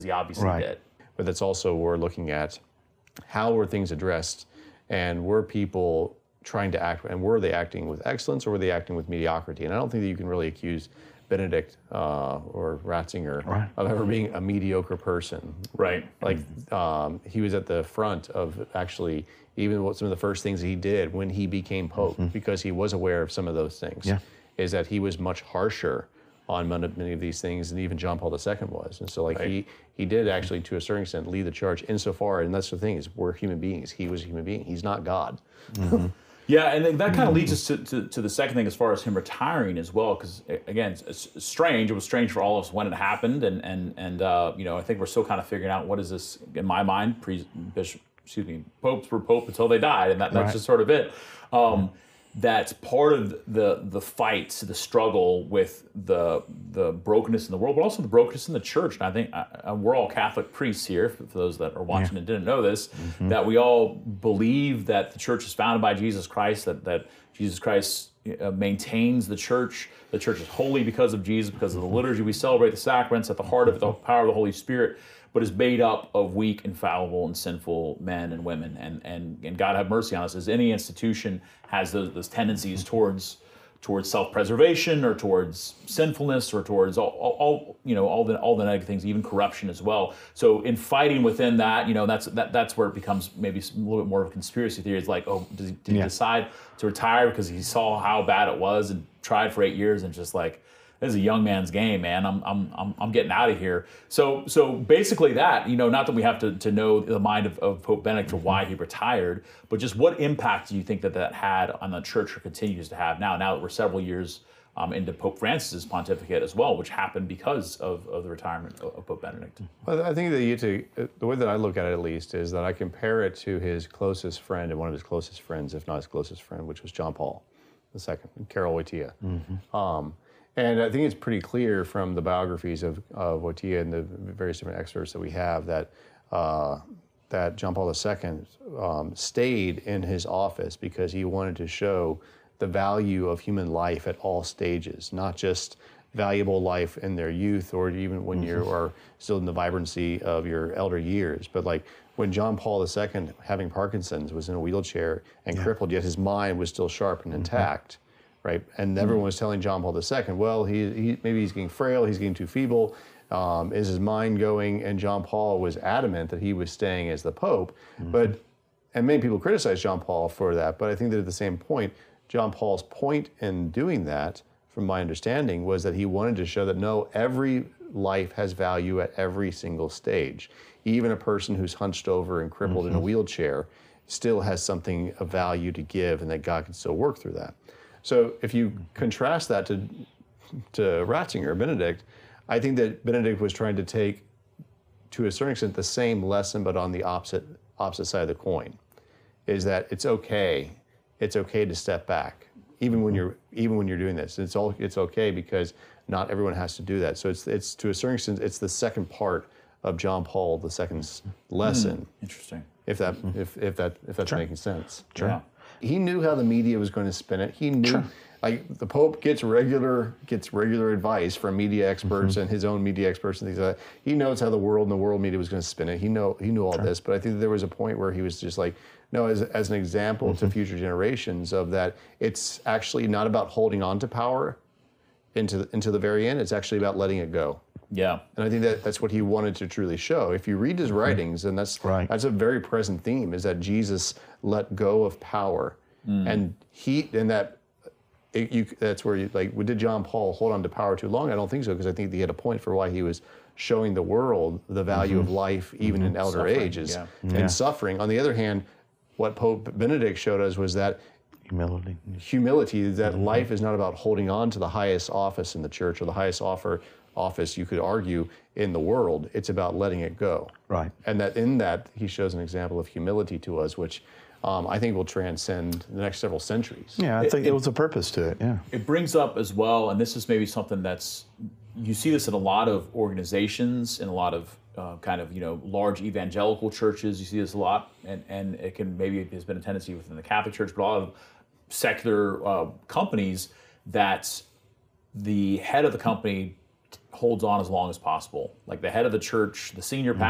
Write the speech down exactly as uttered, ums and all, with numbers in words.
he obviously Right. did. But that's also we're looking at how were things addressed, and were people trying to act, and were they acting with excellence or were they acting with mediocrity? And I don't think that you can really accuse Benedict uh, or Ratzinger Right. of ever being a mediocre person. Right. Like um, he was at the front of actually even what some of the first things he did when he became Pope, Mm-hmm. because he was aware of some of those things, Yeah. is that he was much harsher on many many of these things than even John Paul the Second was. And so like Right. he he did actually to a certain extent lead the charge insofar, and that's the thing, is we're human beings. He was a human being. He's not God. Yeah, and then that kind of leads us to, to, to the second thing as far as him retiring as well, because again, it's, it's strange. It was strange for all of us when it happened, and and and uh, you know, I think we're still kind of figuring out what is this in my mind. Pre, bishop, excuse me, popes were pope until they died, and that, that's Right. just sort of it. Um, that's part of the the fight, the struggle with the the brokenness in the world, but also the brokenness in the church. And I think uh, we're all Catholic priests here, for those that are watching and didn't know this, that we all believe that the church is founded by Jesus Christ, that that Jesus Christ uh, maintains the church. The church is holy because of Jesus, because of the liturgy. We celebrate the sacraments, at the heart of it, the power of the Holy Spirit, but is made up of weak, infallible, and sinful men and women. And and, and God have mercy on us, as any institution has those, those tendencies towards towards self-preservation or towards sinfulness or towards all, all, all you know all the all the negative things, even corruption as well. So in fighting within that, you know, that's that that's where it becomes maybe a little bit more of a conspiracy theory. It's like, oh, does he, did he Yeah. decide to retire because he saw how bad it was and tried for eight years and just like, this is a young man's game, man. I'm I'm I'm, I'm getting out of here. So so basically that, you know, not that we have to, to know the mind of, of Pope Benedict or why he retired, but just what impact do you think that that had on the church, or continues to have now, now that we're several years um, into Pope Francis's pontificate as well, which happened because of, of the retirement of, of Pope Benedict? Well, I think that you to, the way that I look at it at least is that I compare it to his closest friend, and one of his closest friends, if not his closest friend, which was John Paul the Second, Karol Wojtyla. Um, And I think it's pretty clear from the biographies of, of Wojtyla and the various different excerpts that we have that uh, that John Paul the Second um, stayed in his office because he wanted to show the value of human life at all stages, not just valuable life in their youth or even when you are still in the vibrancy of your elder years. But like when John Paul the Second, having Parkinson's, was in a wheelchair and Yeah. crippled, yet his mind was still sharp and intact. Right, and everyone was telling John Paul the Second, well, he, he maybe he's getting frail, he's getting too feeble. Um, is his mind going? And John Paul was adamant that he was staying as the Pope. But, and many people criticize John Paul for that. But I think that at the same point, John Paul's point in doing that, from my understanding, was that he wanted to show that no, every life has value at every single stage. Even a person who's hunched over and crippled in a wheelchair still has something of value to give, and that God can still work through that. So if you contrast that to to Ratzinger, Benedict, I think that Benedict was trying to take, to a certain extent, the same lesson, but on the opposite opposite side of the coin, is that it's okay, it's okay to step back, even when you're even when you're doing this. It's all it's okay because not everyone has to do that. So it's it's to a certain extent, it's the second part of John Paul the Second's lesson. Interesting. If that if if that if that's making sense. Sure. Yeah. He knew how the media was going to spin it. He knew, Sure. like the Pope gets regular gets regular advice from media experts and his own media experts and things like that. He knows how the world and the world media was going to spin it. He know he knew all this, but I think there was a point where he was just like, no, as as an example to future generations of that, it's actually not about holding on to power into into the very end. It's actually about letting it go. Yeah. And I think that that's what he wanted to truly show. If you read his writings, and that's Right. that's a very present theme, is that Jesus let go of power, and he and that it, you that's where you like. Did John Paul hold on to power too long? I don't think so, because I think he had a point for why he was showing the world the value of life, even in elder Suffering, ages, yeah. and Yeah. suffering. On the other hand, what Pope Benedict showed us was that Humility. humility, that life is not about holding on to the highest office in the church or the highest offer office, you could argue, in the world. It's about letting it go. Right. And that in that, he shows an example of humility to us, which um, I think will transcend the next several centuries. Yeah, I It- think it- it was a purpose to it, yeah. It brings up as well, and this is maybe something that's, you see this in a lot of organizations, in a lot of uh, kind of, you know, large evangelical churches. You see this a lot, and, and it can maybe, there's been a tendency within the Catholic Church, but a lot of secular uh, companies that the head of the company holds on as long as possible. Like the head of the church, the senior pastor.